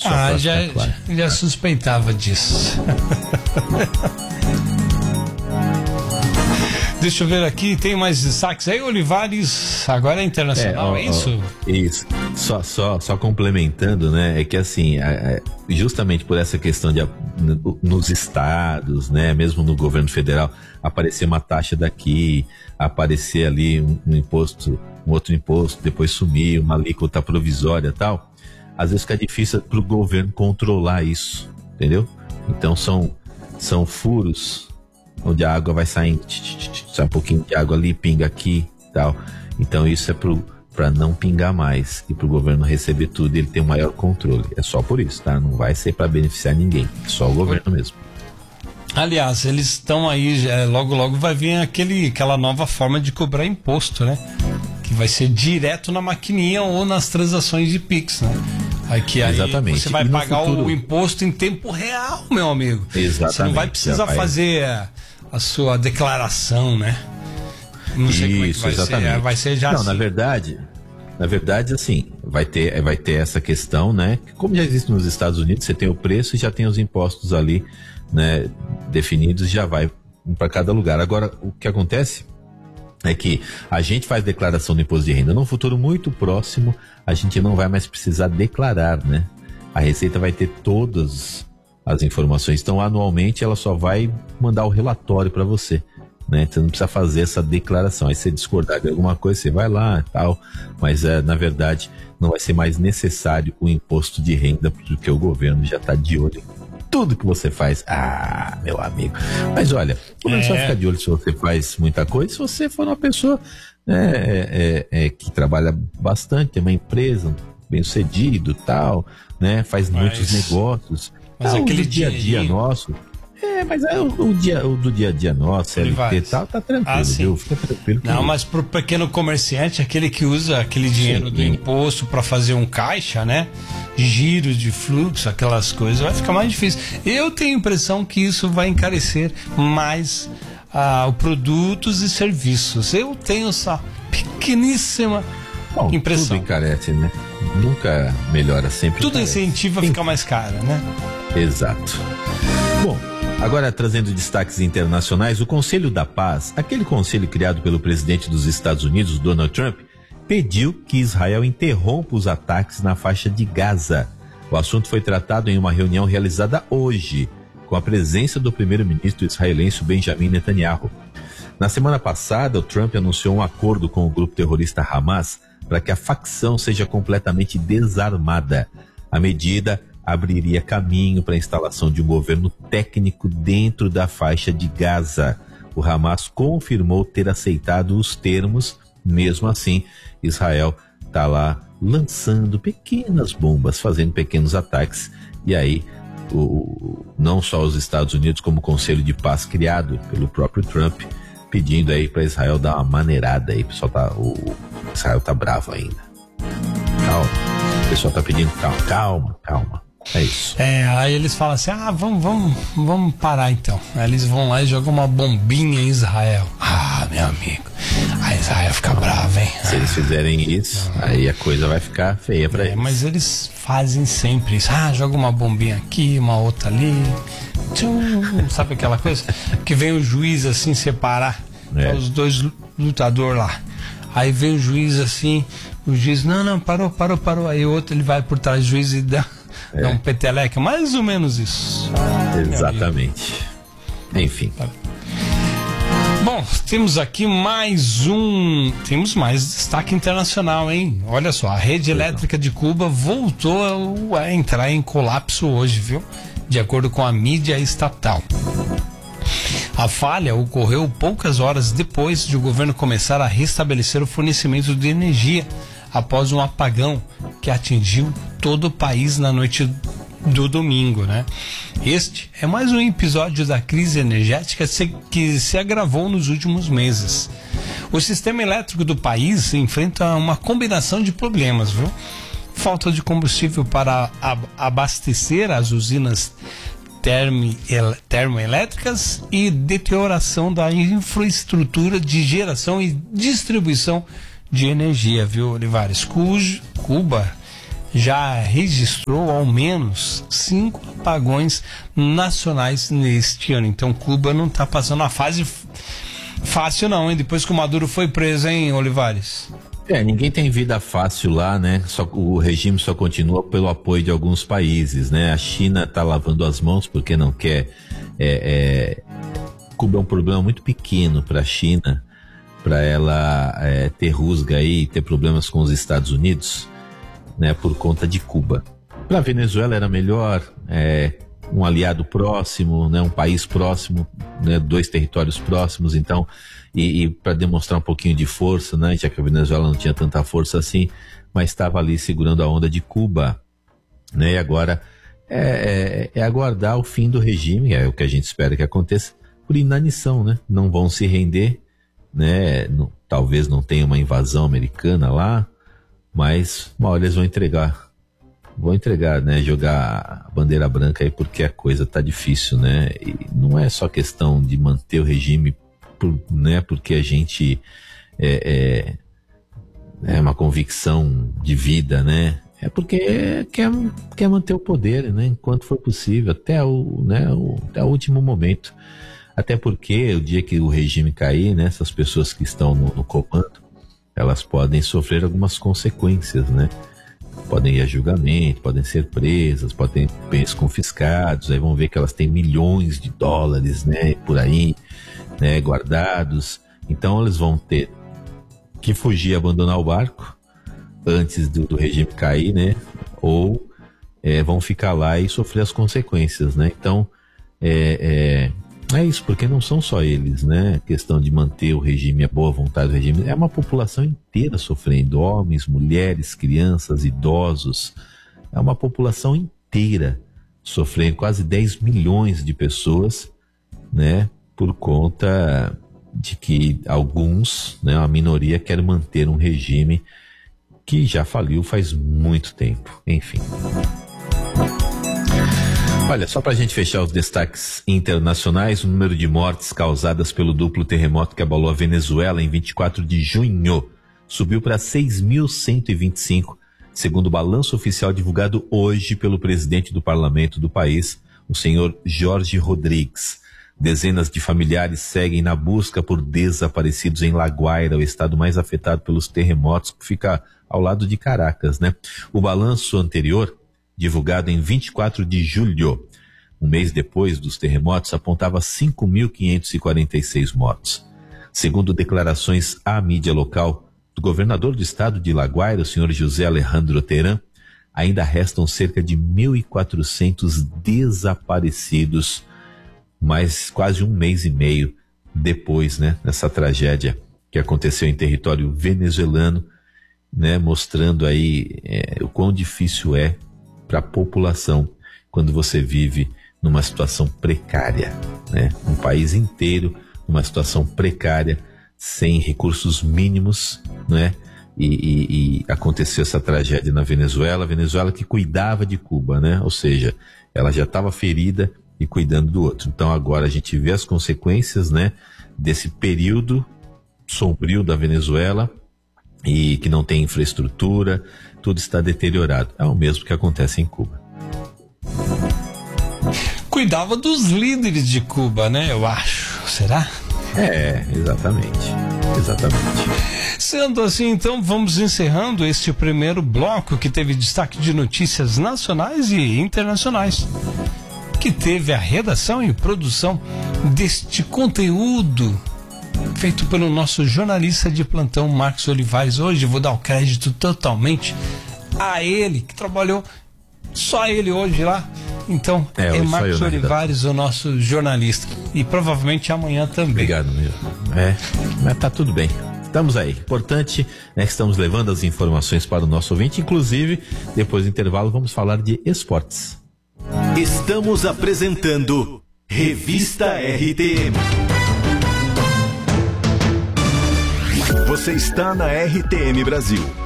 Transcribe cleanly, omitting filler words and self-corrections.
Já suspeitava disso. Deixa eu ver aqui, tem mais destaques aí, Olivares, agora é internacional, é isso? Isso, só complementando, né, é que assim, justamente por essa questão de nos estados, né, mesmo no governo federal, aparecer uma taxa daqui, aparecer ali um imposto, um outro imposto, depois sumir, uma alíquota provisória e tal, às vezes fica difícil pro governo controlar isso, entendeu? Então são furos onde a água vai saindo, sai um pouquinho de água ali, pinga aqui e tal. Então isso é para não pingar mais e para o governo receber tudo e ele ter um maior controle. É só por isso, tá? Não vai ser para beneficiar ninguém, só o governo mesmo. Aliás, eles estão aí, logo vai vir aquela nova forma de cobrar imposto, né? Que vai ser direto na maquininha ou nas transações de Pix, né? Aí exatamente. Você vai pagar o imposto em tempo real, meu amigo. Exatamente. Você não vai precisar fazer a sua declaração, né? Não sei como é que vai ser. Vai ser já assim. Na verdade, assim, vai ter essa questão, né? Como já existe nos Estados Unidos, você tem o preço e já tem os impostos ali, né, definidos, já vai para cada lugar. Agora, o que acontece é que a gente faz declaração do imposto de renda. Num futuro muito próximo, a gente não vai mais precisar declarar, né? A Receita vai ter todas as informações. Então, anualmente, ela só vai mandar o relatório para você, né? Você não precisa fazer essa declaração. Aí, se você discordar de alguma coisa, você vai lá e tal. Mas, na verdade, não vai ser mais necessário o imposto de renda, porque o governo já está de olho em tudo que você faz. Ah, meu amigo. Mas olha, como só ficar de olho se você faz muita coisa, se você for uma pessoa que trabalha bastante, tem uma empresa bem sucedido e tal, né? Faz muitos negócios. Mas aquele dia a dia nosso. Mas o do dia a dia nosso, CLT e tal, tá tranquilo, viu? Fica tranquilo. Não, mas pro pequeno comerciante, aquele que usa aquele dinheiro do imposto para fazer um caixa, né? Giro de fluxo, aquelas coisas, vai ficar mais difícil. Eu tenho a impressão que isso vai encarecer mais produtos e serviços. Eu tenho essa pequeníssima impressão. Tudo encarece, né? Nunca melhora, sempre tudo encarece. Incentiva a ficar mais caro, né? Exato. Bom, agora trazendo destaques internacionais, o Conselho da Paz, aquele conselho criado pelo presidente dos Estados Unidos, Donald Trump, pediu que Israel interrompa os ataques na faixa de Gaza. O assunto foi tratado em uma reunião realizada hoje, com a presença do primeiro-ministro israelense Benjamin Netanyahu. Na semana passada, o Trump anunciou um acordo com o grupo terrorista Hamas para que a facção seja completamente desarmada. A medida abriria caminho para a instalação de um governo técnico dentro da faixa de Gaza. O Hamas confirmou ter aceitado os termos. Mesmo assim, Israel está lá lançando pequenas bombas, fazendo pequenos ataques. E aí, não só os Estados Unidos, como o Conselho de Paz criado pelo próprio Trump, pedindo aí para Israel dar uma maneirada aí. O Israel tá bravo ainda. Calma. O pessoal tá pedindo calma. É isso. Aí eles falam assim, vamos parar então. Aí eles vão lá e jogam uma bombinha em Israel. Meu amigo, a Israel fica brava, hein? Se eles fizerem isso, aí a coisa vai ficar feia pra eles. Mas eles fazem sempre isso. Joga uma bombinha aqui, uma outra ali. Sabe aquela coisa? Que vem o juiz assim separar os dois lutadores lá. Aí vem o juiz assim, o juiz, não, parou. Aí o outro ele vai por trás do juiz e dá um peteleque, mais ou menos isso. Exatamente. Enfim. Bom, temos aqui temos mais destaque internacional, hein? Olha só, a rede elétrica de Cuba voltou a entrar em colapso hoje, viu? De acordo com a mídia estatal. A falha ocorreu poucas horas depois de o governo começar a restabelecer o fornecimento de energia após um apagão que atingiu todo o país na noite do domingo, né? Este é mais um episódio da crise energética que se agravou nos últimos meses. O sistema elétrico do país enfrenta uma combinação de problemas, viu? Falta de combustível para abastecer as usinas termoelétricas e deterioração da infraestrutura de geração e distribuição de energia, viu, Olivares? Cuba já registrou ao menos 5 apagões nacionais neste ano. Então Cuba não está passando uma fase fácil não, hein? Depois que o Maduro foi preso, hein, Olivares? Ninguém tem vida fácil lá, né? O regime só continua pelo apoio de alguns países, né? A China está lavando as mãos porque não quer. Cuba é um problema muito pequeno para a China, para ela ter rusga aí, ter problemas com os Estados Unidos, né? Por conta de Cuba. Para a Venezuela era melhor um aliado próximo, né? Um país próximo, né? 2 territórios próximos, então. E para demonstrar um pouquinho de força, né? Já que a Venezuela não tinha tanta força assim, mas estava ali segurando a onda de Cuba, né? E agora é aguardar o fim do regime, é o que a gente espera que aconteça, por inanição, né? Não vão se render, né? Talvez não tenha uma invasão americana lá, mas uma hora eles vão entregar, né? Jogar a bandeira branca aí, porque a coisa tá difícil, né? E não é só questão de manter o regime né, porque a gente é uma convicção de vida, né? É porque quer manter o poder, né, enquanto for possível, até o último momento. Até porque o dia que o regime cair, né, essas pessoas que estão no comando, elas podem sofrer algumas consequências, né? Podem ir a julgamento, podem ser presas, podem ter bens confiscados, aí vão ver que elas têm milhões de dólares, né, por aí, né, guardados. Então eles vão ter que fugir e abandonar o barco antes do regime cair, né? Ou vão ficar lá e sofrer as consequências, né? Então é isso, porque não são só eles, né? A questão de manter o regime, a boa vontade do regime, é uma população inteira sofrendo, homens, mulheres, crianças, idosos, é uma população inteira sofrendo, quase 10 milhões de pessoas, né? Por conta de que alguns, né, uma minoria, quer manter um regime que já faliu faz muito tempo. Enfim. Olha, só para a gente fechar os destaques internacionais, o número de mortes causadas pelo duplo terremoto que abalou a Venezuela em 24 de junho subiu para 6.125, segundo o balanço oficial divulgado hoje pelo presidente do parlamento do país, o senhor Jorge Rodrigues. Dezenas de familiares seguem na busca por desaparecidos em La Guaira, o estado mais afetado pelos terremotos, que fica ao lado de Caracas, né? O balanço anterior, divulgado em 24 de julho, um mês depois dos terremotos, apontava 5.546 mortos. Segundo declarações à mídia local do governador do estado de La Guaira, o senhor José Alejandro Terán, ainda restam cerca de 1.400 desaparecidos, mas quase um mês e meio depois, né, dessa tragédia que aconteceu em território venezuelano, né, mostrando aí o quão difícil é para a população quando você vive numa situação precária, né, um país inteiro numa situação precária, sem recursos mínimos, né, e aconteceu essa tragédia na Venezuela, a Venezuela que cuidava de Cuba, né, ou seja, ela já estava ferida e cuidando do outro. Então agora a gente vê as consequências, né, desse período sombrio da Venezuela e que não tem infraestrutura, tudo está deteriorado. É o mesmo que acontece em Cuba. Cuidava dos líderes de Cuba, né, eu acho. Será? Exatamente. Sendo assim, então, vamos encerrando este primeiro bloco que teve destaque de notícias nacionais e internacionais, que teve a redação e produção deste conteúdo feito pelo nosso jornalista de plantão, Marcos Olivares. Hoje vou dar o crédito totalmente a ele, que trabalhou só ele hoje lá. Então, é Marcos Olivares, o nosso jornalista. E provavelmente amanhã também. Obrigado, meu. Mas tá tudo bem. Estamos aí. Importante, né, que estamos levando as informações para o nosso ouvinte. Inclusive, depois do intervalo, vamos falar de esportes. Estamos apresentando Revista RTM. Você está na RTM Brasil.